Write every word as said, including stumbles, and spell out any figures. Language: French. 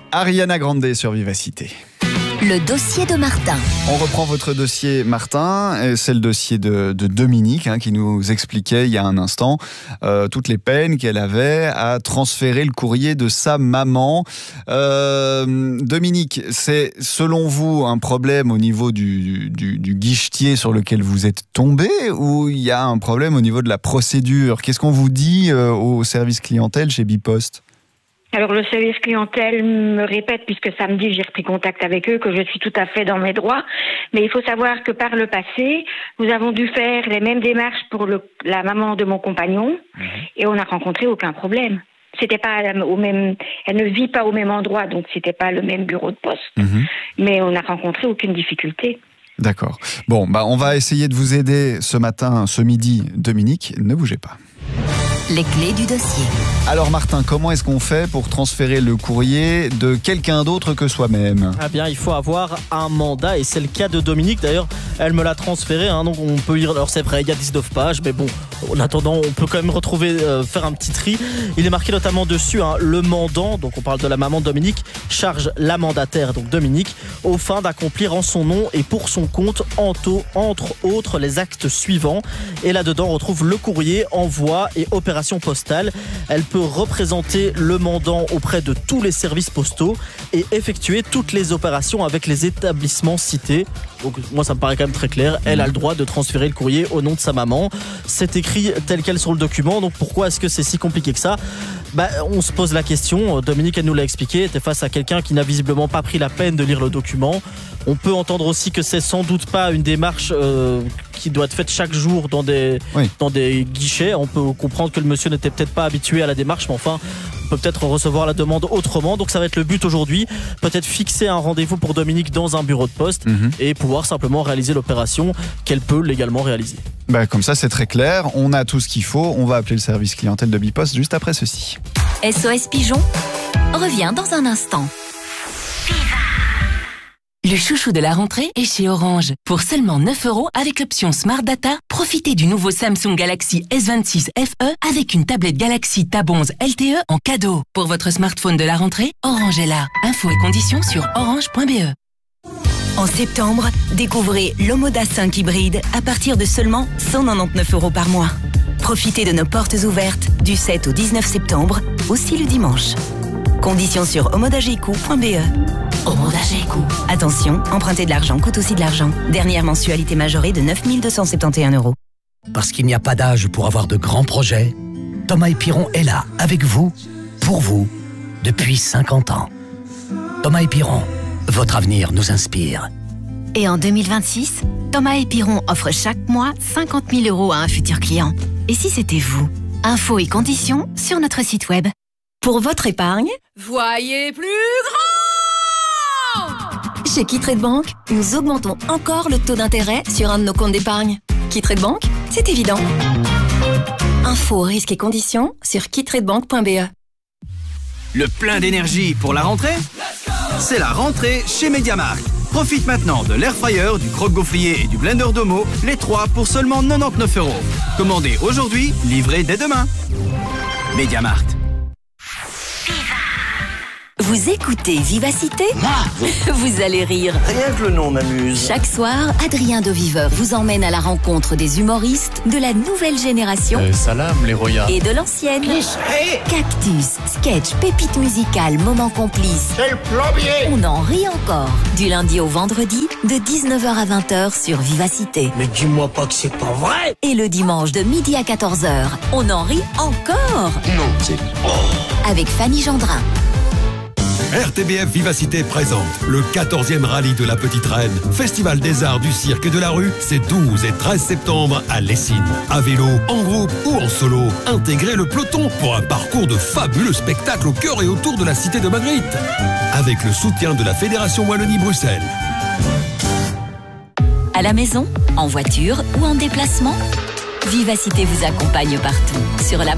Ariana Grande sur Vivacité. Le dossier de Martin. On reprend votre dossier, Martin, et c'est le dossier de, de Dominique hein, qui nous expliquait il y a un instant euh, toutes les peines qu'elle avait à transférer le courrier de sa maman. Euh, Dominique, c'est selon vous un problème au niveau du, du, du guichetier sur lequel vous êtes tombé ou il y a un problème au niveau de la procédure? Qu'est-ce qu'on vous dit euh, au service clientèle chez Bipost? Alors le service clientèle me répète, puisque samedi j'ai repris contact avec eux, que je suis tout à fait dans mes droits. Mais il faut savoir que par le passé, nous avons dû faire les mêmes démarches pour le, la maman de mon compagnon, mmh. et on n'a rencontré aucun problème. C'était pas au même, elle ne vit pas au même endroit, donc c'était pas le même bureau de poste. Mmh. Mais on n'a rencontré aucune difficulté. D'accord. Bon, bah on va essayer de vous aider ce matin, ce midi, Dominique. Ne bougez pas. Les clés du dossier. Alors Martin, comment est-ce qu'on fait pour transférer le courrier de quelqu'un d'autre que soi-même? Ah bien, il faut avoir un mandat et c'est le cas de Dominique. D'ailleurs, elle me l'a transféré, hein, donc on peut lire. Alors c'est vrai, il y a dix-neuf pages, mais bon, en attendant, on peut quand même retrouver, euh, faire un petit tri. Il est marqué notamment dessus, hein, le mandant, donc on parle de la maman de Dominique, charge la mandataire, donc Dominique, aux fins d'accomplir en son nom et pour son compte, entre autres, les actes suivants. Et là-dedans, on retrouve le courrier, envoi et opération postale. Elle peut représenter le mandant auprès de tous les services postaux et effectuer toutes les opérations avec les établissements cités. Donc moi ça me paraît quand même très clair, elle a le droit de transférer le courrier au nom de sa maman. C'est écrit tel quel sur le document, donc pourquoi est-ce que c'est si compliqué que ça? Bah, on se pose la question, Dominique elle nous l'a expliqué, était face à quelqu'un qui n'a visiblement pas pris la peine de lire le document. On peut entendre aussi que c'est sans doute pas une démarche euh, qui doit être faite chaque jour dans des, oui. dans des guichets. On peut comprendre que le monsieur n'était peut-être pas habitué à la démarche, mais enfin, on peut peut-être recevoir la demande autrement. Donc ça va être le but aujourd'hui, peut-être fixer un rendez-vous pour Dominique dans un bureau de poste mmh. et pouvoir simplement réaliser l'opération qu'elle peut légalement réaliser. Bah, comme ça, c'est très clair. On a tout ce qu'il faut. On va appeler le service clientèle de Bipost juste après ceci. S O S Pigeon revient dans un instant. Le chouchou de la rentrée est chez Orange. Pour seulement neuf euros avec l'option Smart Data, profitez du nouveau Samsung Galaxy S vingt-six F E avec une tablette Galaxy Tab onze L T E en cadeau. Pour votre smartphone de la rentrée, Orange est là. Infos et conditions sur orange point b e. En septembre, découvrez l'Omoda cinq hybride à partir de seulement cent quatre-vingt-dix-neuf euros par mois. Profitez de nos portes ouvertes du sept au dix-neuf septembre, aussi le dimanche. Conditions sur omodageco point b e. Omodageco. Attention, emprunter de l'argent coûte aussi de l'argent. Dernière mensualité majorée de neuf mille deux cent soixante et onze euros. Parce qu'il n'y a pas d'âge pour avoir de grands projets, Thomas Piron est là, avec vous, pour vous, depuis cinquante ans. Thomas Piron, votre avenir nous inspire. Et en deux mille vingt-six, Thomas Piron offre chaque mois cinquante mille euros à un futur client. Et si c'était vous? Infos et conditions sur notre site web. Pour votre épargne, voyez plus grand! Chez Kittrade Bank, nous augmentons encore le taux d'intérêt sur un de nos comptes d'épargne. Kittrade Bank, c'est évident. Infos, risques et conditions sur kittradebank point b e. Le plein d'énergie pour la rentrée? C'est la rentrée chez MediaMarkt. Profite maintenant de l'air fryer, du croque-gaufrier et du blender Domo, les trois pour seulement quatre-vingt-dix-neuf euros. Commandez aujourd'hui, livrez dès demain. MediaMarkt. Vous écoutez Vivacité? Moi? Vous allez rire. Rien que le nom m'amuse. Chaque soir, Adrien de Viveur vous emmène à la rencontre des humoristes de la nouvelle génération euh, salam les royas et de l'ancienne. Hey. Cactus, sketch, pépite musicale, moment complice. C'est le plombier. On en rit encore. Du lundi au vendredi, de dix-neuf heures à vingt heures sur Vivacité. Mais dis-moi pas que c'est pas vrai. Et le dimanche de midi à quatorze heures, on en rit encore. Non, c'est... Oh. Avec Fanny Gendrin. R T B F Vivacité présente le quatorzième rallye de la Petite Reine. Festival des arts du cirque et de la rue, c'est douze et treize septembre à Lessines. À vélo, en groupe ou en solo, intégrez le peloton pour un parcours de fabuleux spectacles au cœur et autour de la cité de Magritte. Avec le soutien de la Fédération Wallonie-Bruxelles. À la maison, en voiture ou en déplacement, Vivacité vous accompagne partout. Sur l'app